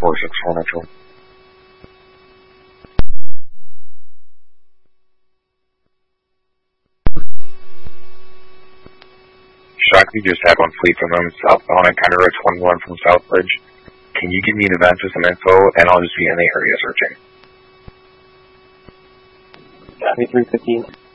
464 Metro. Shock, we just had one fleet from them southbound on County Road 21 from Southbridge. Can you give me an advance with some info, and I'll just be in the area searching. Copy 315.